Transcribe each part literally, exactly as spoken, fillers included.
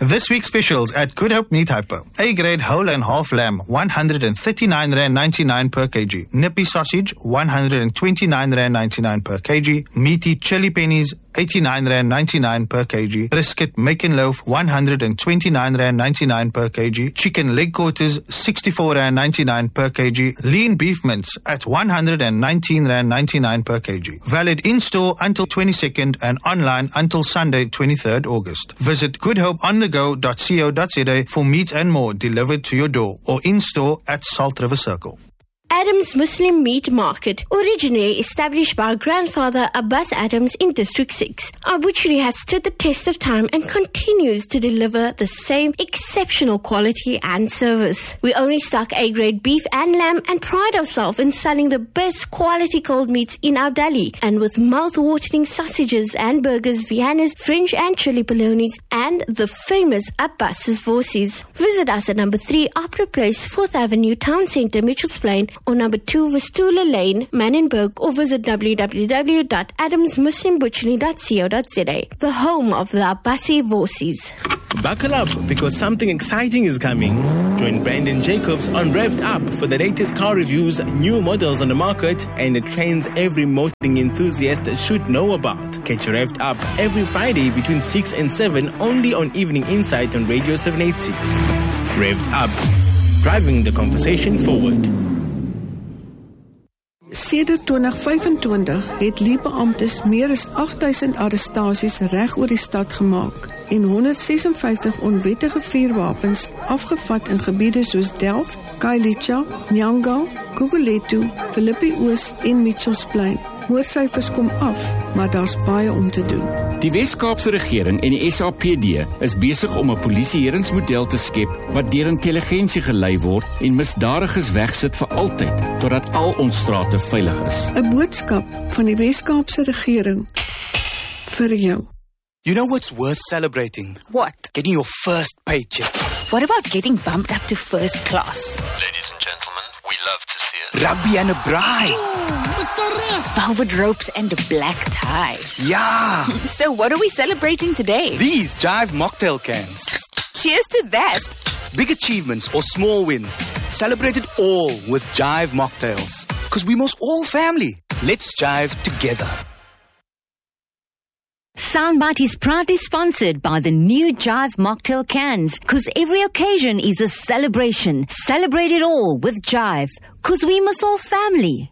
This week's specials at Good Hope Meat Hyper. A-grade whole and half lamb, one hundred thirty-nine rand ninety-nine per kg. Nippy sausage, one hundred twenty-nine rand ninety-nine per kg. Meaty chili pennies, eighty-nine rand ninety-nine per kg. Brisket Macon loaf, one hundred twenty-nine rand ninety-nine per kg. Chicken leg quarters, sixty-four rand ninety-nine per kg. Lean beef mince at one hundred nineteen rand ninety-nine per kg. Valid in-store until twenty-second and online until Sunday, twenty-third August. Visit good hope on the go dot co dot za for meat and more delivered to your door or in-store at Salt River Circle. Adams Muslim Meat Market, originally established by our grandfather Abbas Adams in District six. Our butchery has stood the test of time and continues to deliver the same exceptional quality and service. We only stock A-grade beef and lamb and pride ourselves in selling the best quality cold meats in our deli. And with mouth-watering sausages and burgers, Viennas, French and chili polonies, and the famous Abbas's Vorsies. Visit us at number three, Opera Place, fourth Avenue, Town Centre, Mitchells Plain, or number two, Vistula Lane, Manenberg, or visit w w w dot adams muslim butchery dot co dot za, the home of the Abbasi Vorsies. Buckle up, because something exciting is coming. Join Brandon Jacobs on Revved Up for the latest car reviews, new models on the market, and the trends every motoring enthusiast should know about. Catch Revved Up every Friday between six and seven, only on Evening Insight on Radio seven eighty-six. Revved Up, driving the conversation forward. Sedert twintig vyfentwintig het Lie-beamptes meer as agt duisend arrestasies reg oor die stad gemaak en honderdsesenvyftig onwettige vuurwapens afgevat in gebiede soos Delft, Khayelitsha, Nyanga, Gugulethu, Philippi Oos en Mitchells Plain. Moordsyfers kom af, maar daar's baie om te doen. Die Wes-Kaapse regering en die S A P D is besig om 'n polisieeringsmodel te skep wat deur intelligensie gelei word en misdadigers wegsit vir altyd, totdat al ons strate veilig is. 'n Boodskap van die Wes-Kaapse regering vir jou. You know what's worth celebrating? What? Getting your first paycheck. What about getting bumped up to first class? Ladies and gentlemen, we love to see it. Rugby and a bride. Ooh, Mister Ref. Velvet ropes and a black tie. Yeah. So what are we celebrating today? These Jive mocktail cans. Cheers to that. Big achievements or small wins. Celebrate it all with Jive mocktails. Because we must all family. Let's jive together. Soundbite is proudly sponsored by the new Jive mocktail cans, because every occasion is a celebration. Celebrate it all with Jive, because we must all family.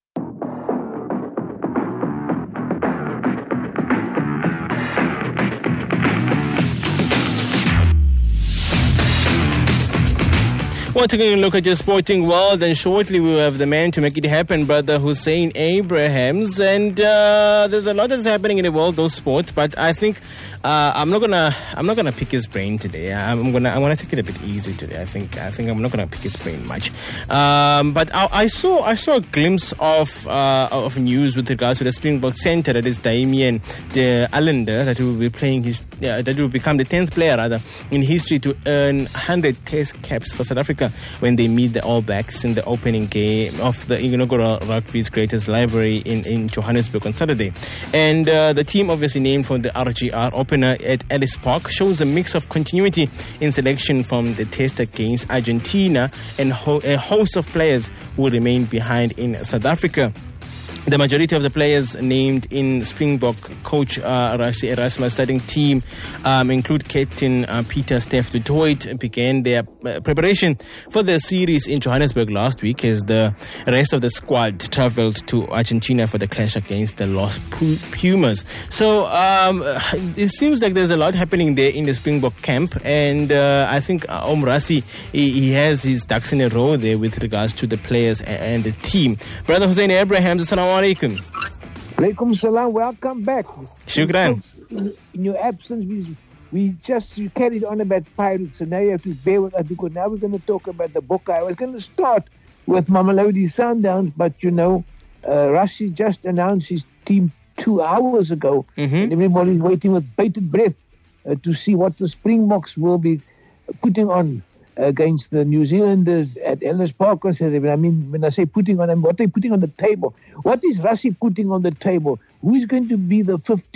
Well, taking a look at your sporting world, and shortly we will have the man to make it happen, brother Hussein Abrahams. And uh, there's a lot that's happening in the world of sport, but I think uh, I'm not gonna I'm not gonna pick his brain today. I'm gonna I'm gonna take it a bit easy today. I think I think I'm not gonna pick his brain much. Um, but I, I saw I saw a glimpse of uh, of news with regards to the Springbok centre, that is Damian de Allende, that will be playing his uh, that will become the tenth player rather in history to earn one hundred Test caps for South Africa when they meet the All Blacks in the opening game of the inaugural Rugby's Greatest Library in, in Johannesburg on Saturday. And uh, the team obviously named for the R G R opener at Ellis Park shows a mix of continuity in selection from the test against Argentina and ho- a host of players who remain behind in South Africa. The majority of the players named in Springbok coach uh, Rassie Erasmus starting team um, include Captain uh, Peter Steph du Toit, began their uh, preparation for the series in Johannesburg last week as the rest of the squad travelled to Argentina for the clash against the Los Pumas. So um, it seems like there's a lot happening there in the Springbok camp, and uh, I think uh, Om Rassie, he, he has his ducks in a row there with regards to the players and, and the team. Brother Hussein Abrahams, assalamu alaikum. Alaikum salam, welcome back. Shukran. In, in your absence, we, we just you carried on about Pirates, and now you have to bear with us because now we're going to talk about the book. I was going to start with Mamelodi Sundowns, but you know, uh, Rassie just announced his team two hours ago, mm-hmm. and everybody's waiting with bated breath uh, to see what the Springboks will be putting on against the New Zealanders at Ellis Park. I mean, when I say putting on, what are they putting on the table? What is Rassie putting on the table? Who is going to be the fifteen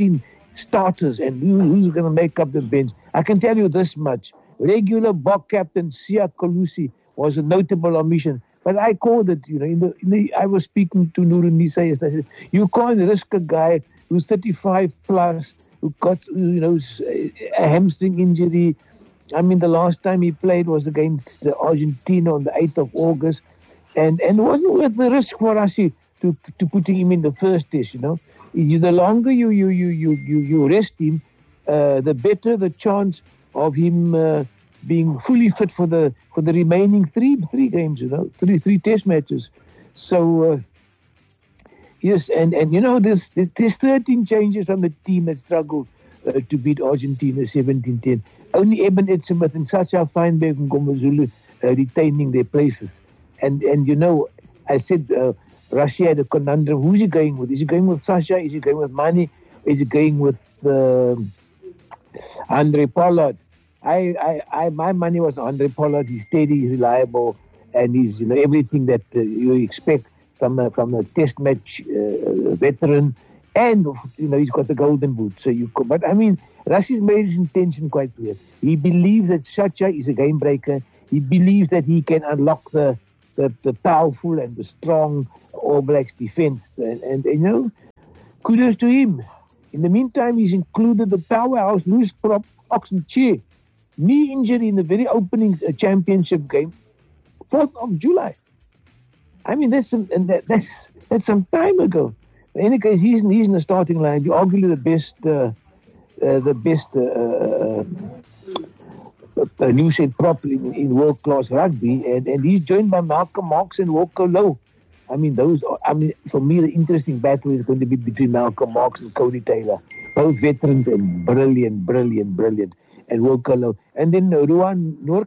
starters and who, who's going to make up the bench. I can tell you this much. Regular Bok captain Siya Kolisi was a notable omission. But I called it, you know, in the, in the I was speaking to Nurun Nisa yesterday. I said, you can't risk a guy who's thirty-five plus, who got, you know, a hamstring injury. I mean, the last time he played was against Argentina on the eighth of August. And and it wasn't worth the risk for us to, to putting him in the first test, you know. You, the longer you, you, you, you, you, you rest him, uh, the better the chance of him uh, being fully fit for the for the remaining three three games, you know, three three test matches. So uh, yes, and, and you know, there's, there's there's thirteen changes from the team that struggled uh, to beat Argentina seventeen ten. Only Eben Etzemeth and Sacha Feinberg and Gomezulu uh, retaining their places. And and you know, I said uh, Russia had a conundrum. Who's he going with? Is he going with Sacha? Is he going with Mane? Is he going with uh, Andre Pollard? I, I, I, my money was Andre Pollard. He's steady, he's reliable, and he's, you know, everything that uh, you expect from a, from a test match uh, veteran. And, you know, he's got the golden boot. So you could, but I mean, Russia's made his intention quite clear. He believes that Sacha is a game breaker. He believes that he can unlock the the, the powerful and the strong All Blacks defense. And, and, you know, kudos to him. In the meantime, he's included the powerhouse loose prop Oxen Chair. Knee injury in the very opening uh, championship game, fourth of July. I mean, that's some, and that, that's that's some time ago. In any case, he's he's in the starting line. You're arguably the best, uh, uh, the best uh, uh, uh, new set prop in, in world class rugby, and, and he's joined by Malcolm Marx and Walker Lowe. I mean, those. Are, I mean, for me, the interesting battle is going to be between Malcolm Marx and Cody Taylor, both veterans and brilliant, brilliant, brilliant. And Walker Lowe. And then uh, Ruan Noor